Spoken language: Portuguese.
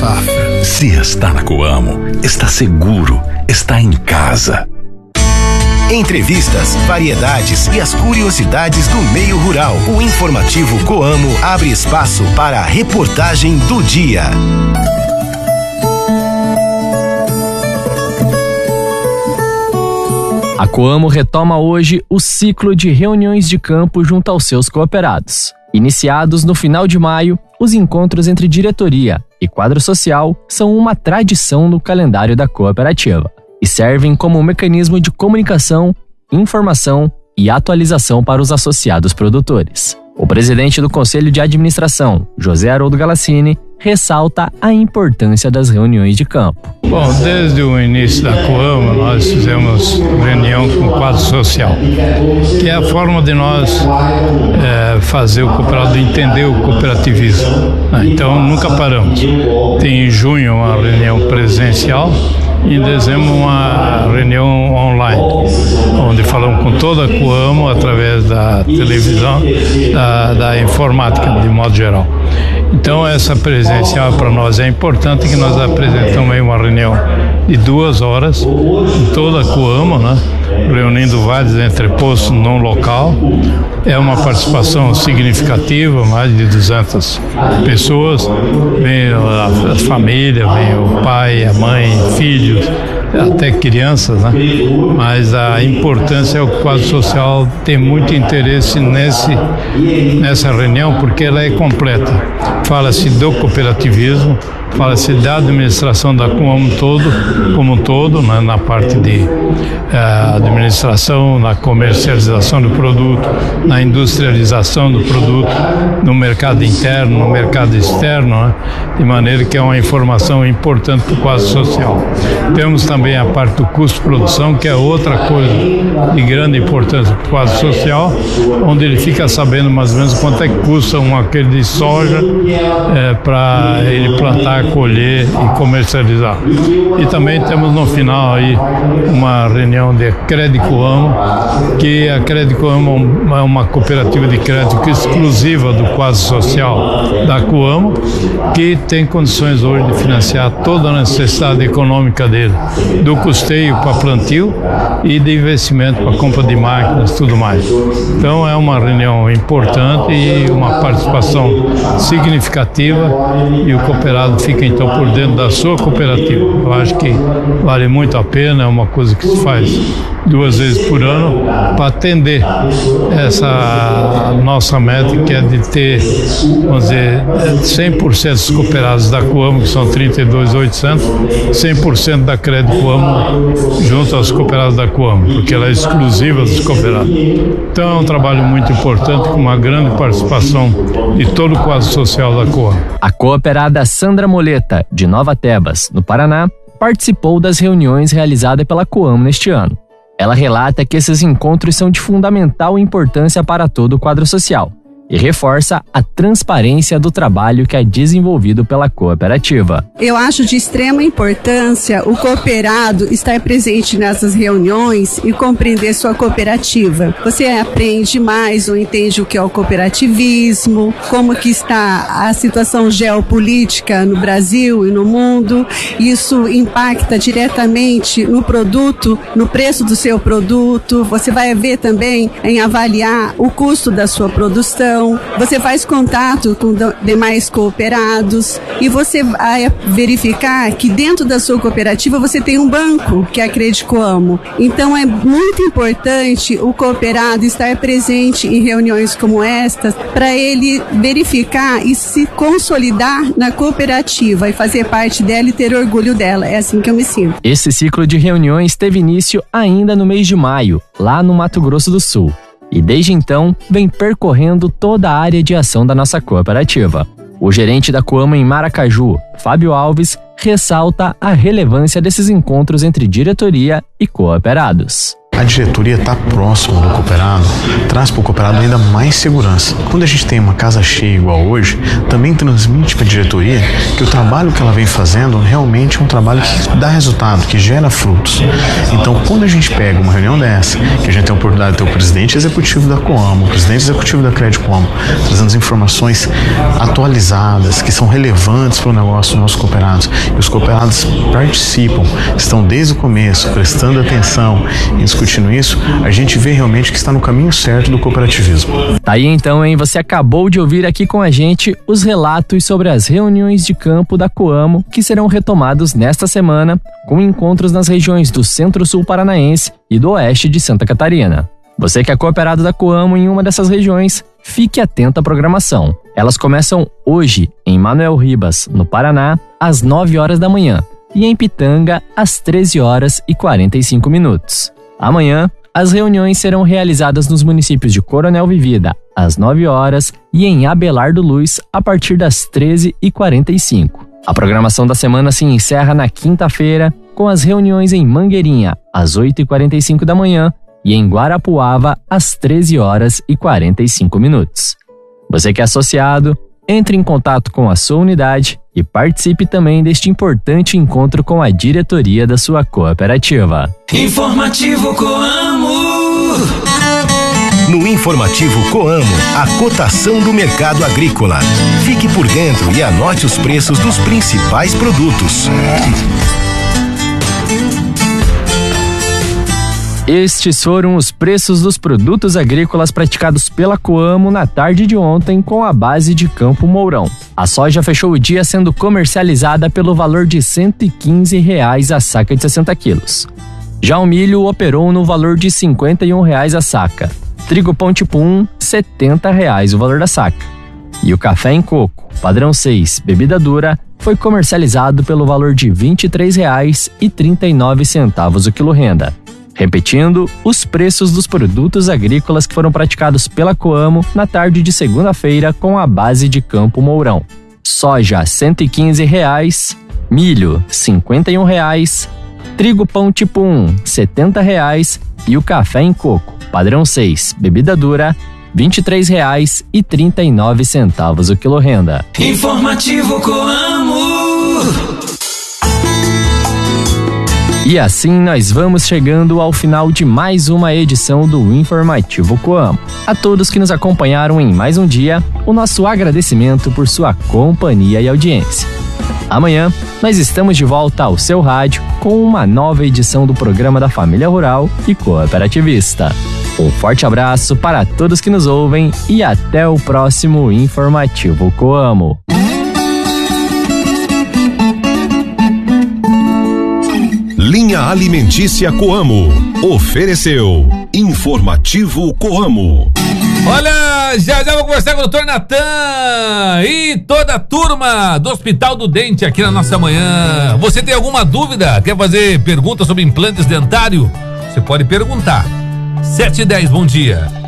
safra. Se está na Coamo, está seguro, está em casa. Entrevistas, variedades e as curiosidades do meio rural. O informativo Coamo abre espaço para a reportagem do dia. A Coamo retoma hoje o ciclo de reuniões de campo junto aos seus cooperados. Iniciados no final de maio, os encontros entre diretoria e quadro social são uma tradição no calendário da cooperativa e servem como um mecanismo de comunicação, informação e atualização para os associados produtores. O presidente do Conselho de Administração, José Haroldo Galassini, ressalta a importância das reuniões de campo. Bom, desde o início da Coamo, nós fizemos reunião com o quadro social, que é a forma de nós fazer o cooperado entender o cooperativismo. Então, nunca paramos. Tem em junho uma reunião presencial, em dezembro uma reunião online, onde falamos com toda a Coamo através da televisão, da informática, de modo geral. Então essa presencial para nós é importante, que nós apresentamos aí uma reunião de 2 horas em toda a Coamo, né? Reunindo vários entrepostos num local. É uma participação significativa, mais de 200 pessoas. Vem a família, vem o pai, a mãe, filhos, até crianças, né? Mas a importância é o quadro social tem muito interesse nessa reunião, porque ela é completa. Fala-se do cooperativismo, fala-se da administração da Coamo como um todo, né? Na parte de administração, na comercialização do produto, na industrialização do produto, no mercado interno, no mercado externo, né? De maneira que é uma informação importante para o quadro social. Temos também a parte do custo de produção, que é outra coisa de grande importância para o quadro social, onde ele fica sabendo mais ou menos quanto é que custa um aquele de soja para ele plantar, colher e comercializar. E também temos no final aí uma reunião de Crédito Coamo, que a Crédito Coamo é uma cooperativa de crédito exclusiva do quadro social da Coamo, que tem condições hoje de financiar toda a necessidade econômica dele, do custeio para plantio e de investimento para compra de máquinas e tudo mais. Então é uma reunião importante e uma participação significativa, e o cooperado fica então por dentro da sua cooperativa. Eu acho que vale muito a pena, é uma coisa que se faz 2 vezes por ano para atender essa nossa meta, que é de ter, vamos dizer, 100% dos cooperados da Coamo, que são 32.800, 100% da Crédito Coamo junto aos cooperados da Coamo, porque ela é exclusiva dos cooperados. Então é um trabalho muito importante, com uma grande participação de todo o quadro social da Coamo. A cooperada Sandra Moleta, de Nova Tebas, no Paraná, participou das reuniões realizadas pela Coamo neste ano. Ela relata que esses encontros são de fundamental importância para todo o quadro social e reforça a transparência do trabalho que é desenvolvido pela cooperativa. Eu acho de extrema importância o cooperado estar presente nessas reuniões e compreender sua cooperativa. Você aprende mais ou entende o que é o cooperativismo, como que está a situação geopolítica no Brasil e no mundo. Isso impacta diretamente no produto, no preço do seu produto. Você vai ver também em avaliar o custo da sua produção. Você faz contato com demais cooperados e você vai verificar que dentro da sua cooperativa você tem um banco, que é a Crédito Coamo. Então é muito importante o cooperado estar presente em reuniões como estas, para ele verificar e se consolidar na cooperativa e fazer parte dela e ter orgulho dela. É assim que eu me sinto. Esse ciclo de reuniões teve início ainda no mês de maio, lá no Mato Grosso do Sul. E desde então, vem percorrendo toda a área de ação da nossa cooperativa. O gerente da Coamo em Maracaju, Fábio Alves, ressalta a relevância desses encontros entre diretoria e cooperados. A diretoria está próxima do cooperado, traz para o cooperado ainda mais segurança. Quando a gente tem uma casa cheia igual hoje, também transmite para a diretoria que o trabalho que ela vem fazendo realmente é um trabalho que dá resultado, que gera frutos. Então, quando a gente pega uma reunião dessa, que a gente tem a oportunidade de ter o presidente executivo da Coamo, o presidente executivo da Crédito Coamo, trazendo as informações atualizadas, que são relevantes para o negócio dos nossos cooperados, e os cooperados participam, estão desde o começo, prestando atenção e discutindo isso, a gente vê realmente que está no caminho certo do cooperativismo. Tá aí então, hein? Você acabou de ouvir aqui com a gente os relatos sobre as reuniões de campo da Coamo que serão retomados nesta semana, com encontros nas regiões do Centro-Sul Paranaense e do Oeste de Santa Catarina. Você que é cooperado da Coamo em uma dessas regiões, fique atento à programação. Elas começam hoje em Manuel Ribas, no Paraná, às 9 horas da manhã, e em Pitanga, às 13 horas e 45 minutos. Amanhã, as reuniões serão realizadas nos municípios de Coronel Vivida, às 9 horas, e em Abelardo Luz, a partir das 13h45. A programação da semana se encerra na quinta-feira, com as reuniões em Mangueirinha, às 8h45 da manhã, e em Guarapuava, às 13 horas e 45 minutos. Você que é associado, entre em contato com a sua unidade e participe também deste importante encontro com a diretoria da sua cooperativa. Informativo Coamo. No Informativo Coamo, a cotação do mercado agrícola. Fique por dentro e anote os preços dos principais produtos. Estes foram os preços dos produtos agrícolas praticados pela Coamo na tarde de ontem com a base de Campo Mourão. A soja fechou o dia sendo comercializada pelo valor de R$ 115 a saca de 60 quilos. Já o milho operou no valor de R$ 51 a saca. Trigo pão tipo 1, R$ 70 o valor da saca. E o café em coco, padrão 6, bebida dura, foi comercializado pelo valor de R$ 23,39 o quilo renda. Repetindo, os preços dos produtos agrícolas que foram praticados pela Coamo na tarde de segunda-feira com a base de Campo Mourão. Soja R$ 115, milho R$ 51, trigo pão tipo 1 R$ 70 e o café em coco, padrão 6, bebida dura R$ 23,39 o quilo renda. Informativo Coamo. E assim nós vamos chegando ao final de mais uma edição do Informativo Coamo. A todos que nos acompanharam em mais um dia, o nosso agradecimento por sua companhia e audiência. Amanhã, nós estamos de volta ao seu rádio com uma nova edição do programa da Família Rural e Cooperativista. Um forte abraço para todos que nos ouvem e até o próximo Informativo Coamo. Linha Alimentícia Coamo. Ofereceu Informativo Coamo. Olha, já vou conversar com o Dr. Natan e toda a turma do Hospital do Dente aqui na nossa manhã. Você tem alguma dúvida? Quer fazer perguntas sobre implantes dentário? Você pode perguntar. 7h10, bom dia.